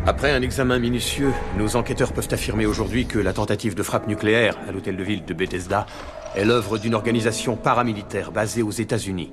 Après un examen minutieux, nos enquêteurs peuvent affirmer aujourd'hui que la tentative de frappe nucléaire à l'hôtel de ville de Bethesda est l'œuvre d'une organisation paramilitaire basée aux États-Unis.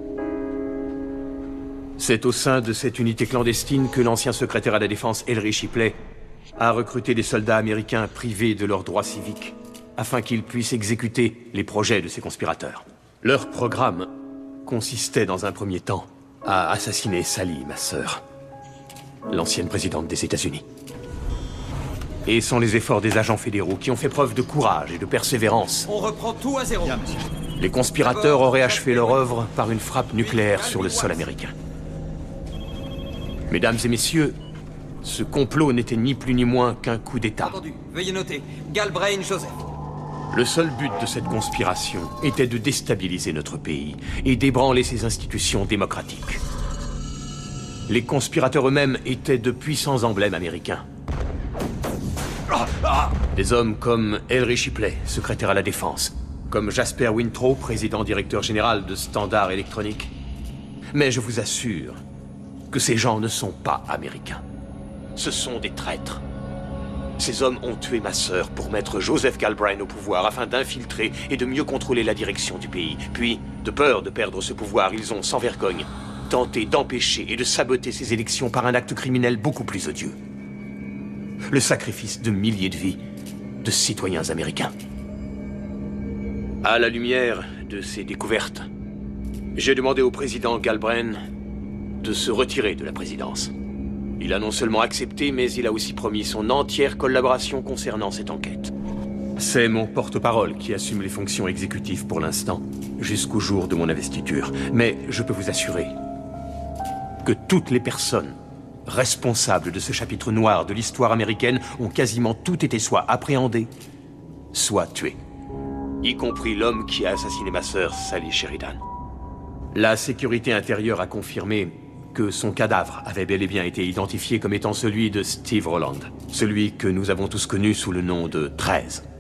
C'est au sein de cette unité clandestine que l'ancien secrétaire à la Défense Ellery Shipley a recruté des soldats américains privés de leurs droits civiques afin qu'ils puissent exécuter les projets de ces conspirateurs. Leur programme consistait dans un premier temps à assassiner Sally, ma sœur, l'ancienne présidente des États-Unis. Et sans les efforts des agents fédéraux qui ont fait preuve de courage et de persévérance, on reprend tout à zéro. Les conspirateurs auraient achevé leur œuvre par une frappe nucléaire sur le sol américain. Mesdames et messieurs, ce complot n'était ni plus ni moins qu'un coup d'État. Entendu. Veuillez noter. Galbraith Joseph. Le seul but de cette conspiration était de déstabiliser notre pays et d'ébranler ses institutions démocratiques. Les conspirateurs eux-mêmes étaient de puissants emblèmes américains. Des hommes comme Ellery Shipley, secrétaire à la Défense, comme Jasper Wintrow, président-directeur général de Standard Electronic. Mais je vous assure que ces gens ne sont pas américains. Ce sont des traîtres. Ces hommes ont tué ma sœur pour mettre Joseph Galbraith au pouvoir afin d'infiltrer et de mieux contrôler la direction du pays. Puis, de peur de perdre ce pouvoir, ils ont, sans vergogne, tenté d'empêcher et de saboter ces élections par un acte criminel beaucoup plus odieux. Le sacrifice de milliers de vies de citoyens américains. À la lumière de ces découvertes, j'ai demandé au président Galbraith de se retirer de la présidence. Il a non seulement accepté, mais il a aussi promis son entière collaboration concernant cette enquête. C'est mon porte-parole qui assume les fonctions exécutives pour l'instant, jusqu'au jour de mon investiture. Mais je peux vous assurer que toutes les personnes responsables de ce chapitre noir de l'histoire américaine ont quasiment toutes été soit appréhendées, soit tuées. Y compris l'homme qui a assassiné ma sœur, Sally Sheridan. La sécurité intérieure a confirmé que son cadavre avait bel et bien été identifié comme étant celui de Steve Rowland, celui que nous avons tous connu sous le nom de 13.